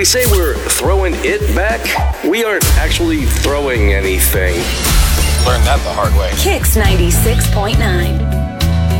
we say we're throwing it back, we aren't actually throwing anything. Learned that the hard way. Kicks 96.9.